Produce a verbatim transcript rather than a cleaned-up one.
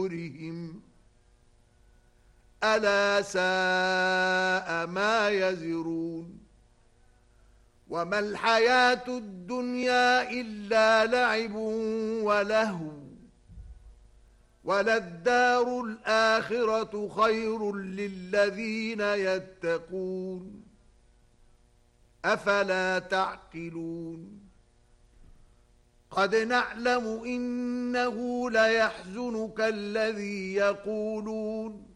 ظهورهم ألا ساء ما يزرون وما الحياة الدنيا إلا لعب ولهو وللدار الآخرة خير للذين يتقون أفلا تعقلون قد نعلم إنه ليحزنك الذي يقولون